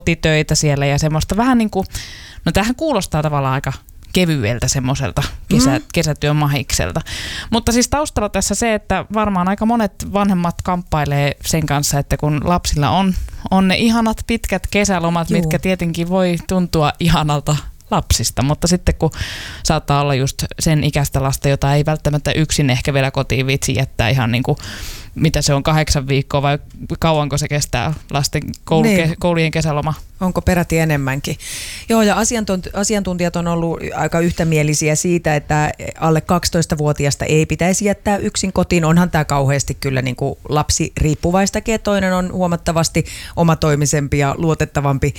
kotitöitä siellä ja semmoista vähän niin kuin, no tämähän kuulostaa tavallaan aika kevyeltä semmoiselta kesätyön mahikselta. Mutta siis taustalla tässä se, että varmaan aika monet vanhemmat kamppailee sen kanssa, että kun lapsilla on ne ihanat pitkät kesälomat, mitkä tietenkin voi tuntua ihanalta lapsista, mutta sitten kun saattaa olla just sen ikäistä lasta, jota ei välttämättä yksin ehkä vielä kotiin viitsi jättää ihan niin kuin, mitä se on, 8 viikkoa vai kauanko se kestää lasten koulujen kesäloma? Onko peräti enemmänkin? Joo, ja asiantuntijat on ollut aika yhtämielisiä siitä, että alle 12-vuotiaasta ei pitäisi jättää yksin kotiin. Onhan tämä kauheasti kyllä niin kuin lapsiriippuvaistakin, että toinen on huomattavasti omatoimisempi ja luotettavampi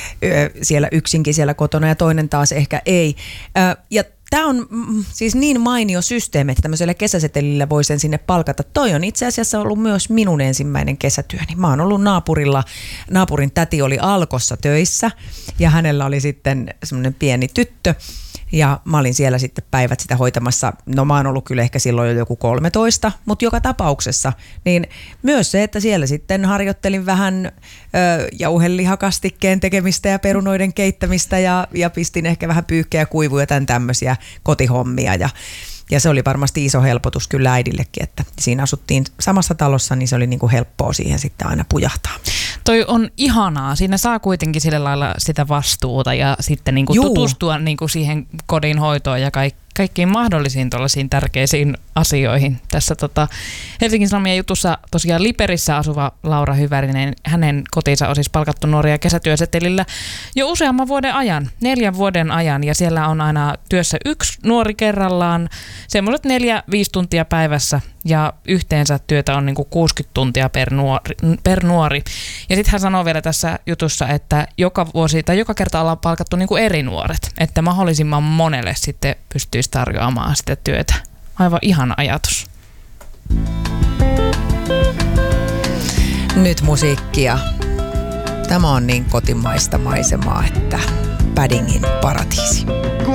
siellä yksinkin siellä kotona ja toinen taas ehkä ei. Ja tämä on siis niin mainio systeemi, että tämmöisellä kesäsetelillä voi sen sinne palkata. Toi on itse asiassa ollut myös minun ensimmäinen kesätyöni. Mä oon ollut naapurin täti oli Alkossa töissä ja hänellä oli sitten semmoinen pieni tyttö. Ja mä olin siellä sitten päivät sitä hoitamassa. No mä oon ollut kyllä ehkä silloin jo joku 13, mutta joka tapauksessa. Niin myös se, että siellä sitten harjoittelin vähän jauhelihakastikkeen tekemistä ja perunoiden keittämistä ja pistin ehkä vähän pyyhkeä, kuivuja, tämän tämmöisiä kotihommia. Ja se oli varmasti iso helpotus kyllä äidillekin, että siinä asuttiin samassa talossa, niin se oli niin kuin helppoa siihen sitten aina pujahtaa. Toi on ihanaa. Siinä saa kuitenkin sillä lailla sitä vastuuta ja sitten niin kuin tutustua niin kuin siihen kodin hoitoon ja kaikkiin mahdollisiin tuollaisiin tärkeisiin asioihin. Tässä Helsingin Sanomien jutussa tosiaan Liperissä asuva Laura Hyvärinen, hänen kotinsa on siis palkattu nuoria kesätyösetelillä jo useamman vuoden ajan, 4 vuoden ajan, ja siellä on aina työssä 1 nuori kerrallaan, semmoiset 4-5 tuntia päivässä, ja yhteensä työtä on niin kuin 60 tuntia per nuori. Ja sitten hän sanoo vielä tässä jutussa, että joka kerta ollaan palkattu niin kuin eri nuoret, että mahdollisimman monelle sitten pystyisi tarjoamaan sitä työtä. Aivan ihana ajatus. Nyt musiikkia. Tämä on niin kotimaista maisemaa, että Paddingin paratiisi.